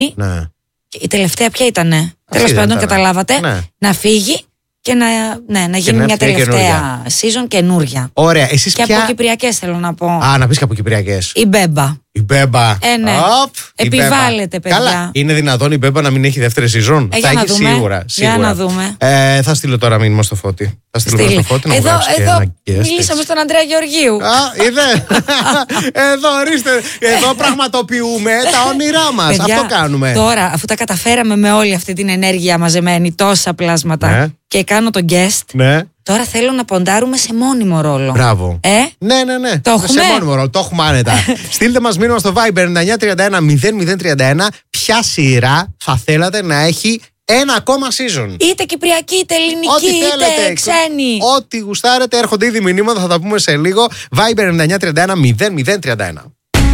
Ναι. Η τελευταία ποια ήτανε? Τέλος πάντων, καταλάβατε. Ναι. Να φύγει και να γίνει μια τελευταία season καινούρια. Ωραία, εσείς και ποια... από κυπριακές θέλω να πω. Α, να πεις και από κυπριακές. Η Μπέμπα. Η Μπέμπα. Ναι. Επιβάλλεται, παιδιά. Καλά. Είναι δυνατόν η Μπέμπα να μην έχει δεύτερη season? Θα έχει σίγουρα. Για να δούμε. Θα στείλω τώρα μήνυμα στο Φώτη. Θα στείλω στο Φώτη να εδώ ένα μιλήσαμε στον Ανδρέα Γεωργίου. Είδε. Εδώ ορίστε. Εδώ πραγματοποιούμε τα όνειρά μας. Αυτό κάνουμε. Τώρα, αφού τα καταφέραμε με όλη αυτή την ενέργεια μαζεμένη, τόσα πλάσματα, και κάνω τον guest. Ναι. Τώρα θέλω να ποντάρουμε σε μόνιμο ρόλο. Μπράβο. Ναι. Το έχουμε. Σε μόνιμο ρόλο. Το έχουμε άνετα. Στείλτε μας μήνυμα στο Viber 9931 ποια σειρά θα θέλατε να έχει ένα ακόμα season. Είτε κυπριακή, είτε ελληνική, είτε ξένη. Ό,τι γουστάρετε, έρχονται ήδη μηνύματα, θα τα πούμε σε λίγο. Viber 9931 001.